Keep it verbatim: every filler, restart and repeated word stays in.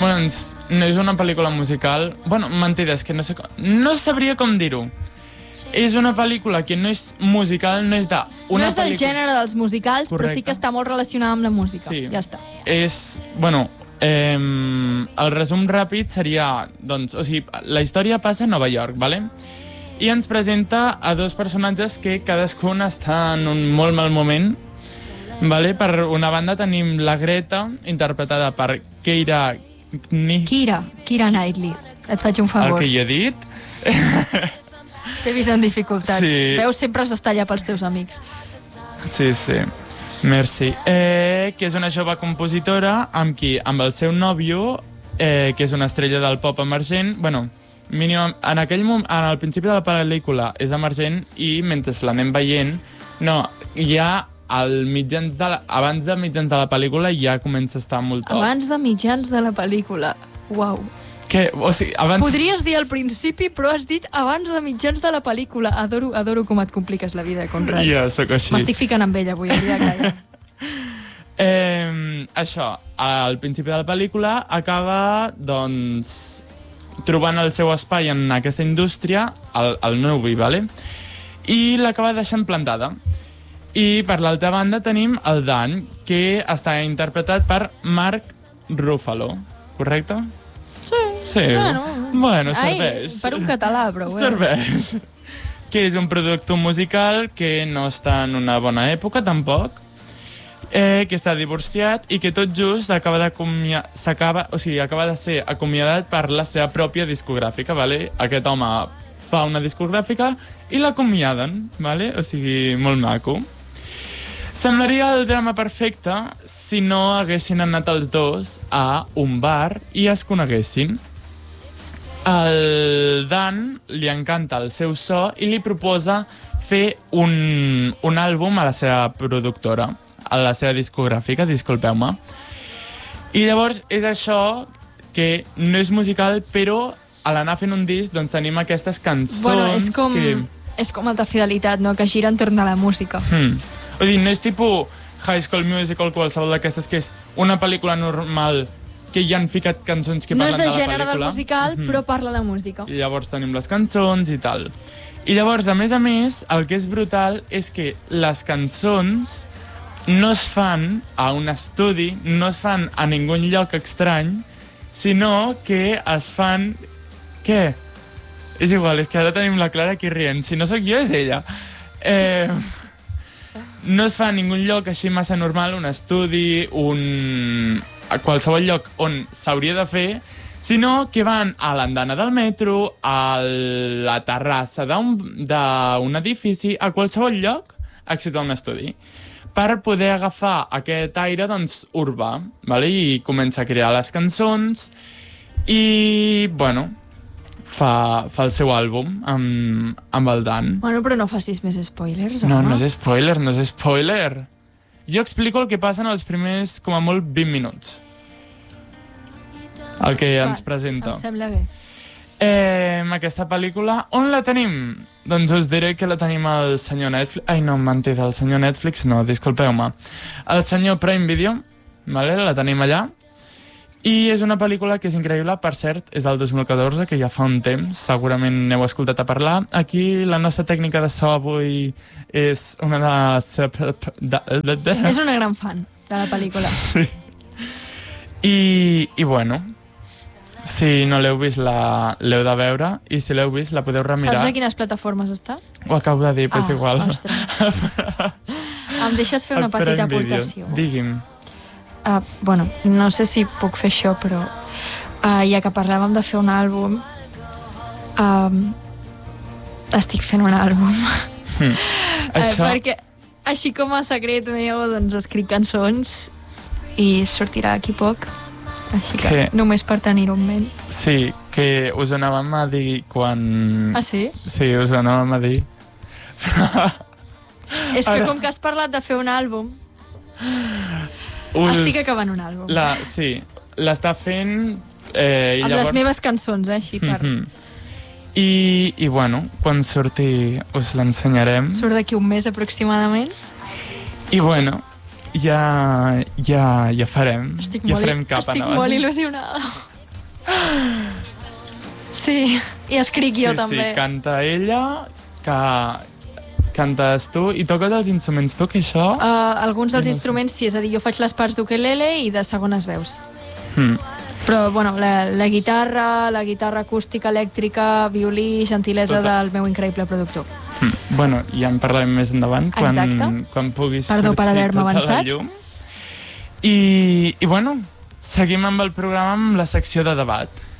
Bueno, no és una pel·lícula musical... Bueno, mentida, és que no sé com... No sabria com dir-ho. És una pel·lícula que no és musical, no és de... No és del gènere dels musicals, però sí que està molt relacionada amb la música. Sí. Ja està. És... Bueno, eh, el resum ràpid seria... Doncs, o sigui, la història passa a Nova York, ¿vale? I ens presenta a dos personatges que cadascun està en un molt mal moment. Vale? Per una banda tenim la Greta, interpretada per Keira... Ni... Kira, Kira Knightley. Et faig un favor. El que hi he dit. T'he vist en dificultats. Sí. Veus, sempre s'està allà pels teus amics. Sí, sí. Merci. Eh, que és una jove compositora amb qui, amb el seu nòvio, eh, que és una estrella del pop emergent, bueno, mínim, en aquell moment, en el principi de la pel·lícula és emergent i mentre l'anem veient, no, ja al mitjans de la, abans de mitjans de la pel·lícula ja comença a estar molt top. Abans de mitjans de la pel·lícula. Uau. Que, o sigui, abans... Podries dir al principi, però has dit abans de mitjans de la pel·lícula. Adoro, adoro com et compliques la vida, Conrad. Ja, sóc així. M'estic ficant amb ella avui, hauria de callar. eh, això, al principi de la pel·lícula acaba, doncs, trobant el seu espai en aquesta indústria, el, el nuvi, ¿vale? I l'acaba deixant plantada. I per l'altra banda tenim el Dan, que està interpretat per Mark Ruffalo, correcte? Sí. Sí. Bueno, bueno ai, serveix. per un català, però bueno. Serveix. Que és un productor musical que no està en una bona època, tampoc, eh, que està divorciat i que tot just acaba d'acomiadar, s'acaba, o sigui, acaba de ser acomiadat per la seva pròpia discogràfica, ¿vale? Aquest home fa una discogràfica i l'acomiaden, ¿vale? O sigui, molt maco. Semblaria el drama perfecte si no haguessin anat els dos a un bar i es coneguessin. El Dan li encanta el seu so i li proposa fer un, un àlbum a la seva productora, a la seva discogràfica, disculpeu-me. I llavors és això que no és musical, però a l'anar fent un disc doncs tenim aquestes cançons bueno, és com, que... és com el de Fidelitat, no? Que gira entorn de la música. Hmm. O sigui, no és tipus High School Musical, qualsevol d'aquestes, que és una pel·lícula normal que hi han ficat cançons que no parlen de la pel·lícula. No és de gènere del musical, mm-hmm. però parla de música. I llavors tenim les cançons i tal. I llavors, a més a més, el que és brutal és que les cançons no es fan a un estudi, no es fan a ningú lloc estrany, sinó que es fan... Què? És igual, és que ara tenim la Clara aquí rient. Si no sóc jo, és ella. Eh... No es fa a ningú lloc així massa normal, un estudi, un... a qualsevol lloc on s'hauria de fer, sinó que van a l'andana del metro, a la terrassa d'un edifici, a qualsevol lloc, excepte un estudi, per poder agafar aquest aire doncs, urbà, vale? I comença a crear les cançons i, bueno... Fa, fa el seu àlbum amb, amb el Dan. Bueno, però no facis més spoilers, No, home. no és spoiler, no és spoiler. Jo explico el que passa en els primers, com a molt, vint minuts. El que ens presenta. Em sembla bé. Eh, aquesta pel·lícula, on la tenim? Doncs us diré que la tenim al senyor Netflix... Ai, no, mentida, el senyor Netflix no, disculpeu-me. El senyor Prime Video, vale? La tenim allà. I és una pel·lícula que és increïble, per cert, és del dos mil catorze, que ja fa un temps, segurament n'heu escoltat a parlar. Aquí la nostra tècnica de so avui és una de les... És una gran fan de la pel·lícula. Sí. I, i bueno, si no l'heu vist, l'heu de veure, i si l'heu vist, la podeu remirar. Saps a quines plataformes està? Ho acabo de dir, però és ah, igual. Em deixes fer una petita aportació? Digui'm. Uh, bueno, no sé si puc fer això, però uh, ja que parlàvem de fer un àlbum, um, estic fent un àlbum. Mm. uh, Això... Perquè així com a secret meu, doncs escric cançons i sortirà aquí poc. Així que, que només per tenir-ho en ment. Sí, que us anàvem a dir quan... Ah, sí? Sí, us anàvem a dir. És que Ara... com que has parlat de fer un àlbum... Us... Estic acabant un àlbum. La, sí, l'està fent... Eh, i amb llavors... les meves cançons, eh, així per... Mm-hmm. I, I, bueno, quan surti us l'ensenyarem. Surt d'aquí un mes, aproximadament. I, bueno, ja, ja, ja farem. Estic ja molt, farem cap estic endavant. molt il·lusionada. Sí, i escric jo sí, també. Sí, canta ella, que cantes tu i toques els instruments tu, que això... Uh, alguns dels no sé. instruments sí, és a dir, jo faig les parts d'ukelele i de segones veus. Mm. Però, bueno, la, la guitarra, la guitarra acústica, elèctrica, violí, gentilesa Tota. del meu increïble productor. Mm. Bueno, ja en parlarem més endavant, quan, Exacte. quan puguis Perdó per sortir haver-me tota la avançat. llum. I, I, bueno, seguim amb el programa amb la secció de debat.